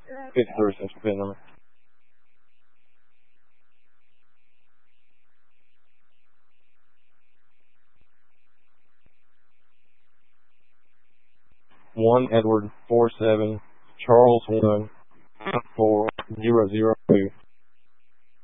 53 cents for pin number. 1 Edward 47 Charles 1 4002.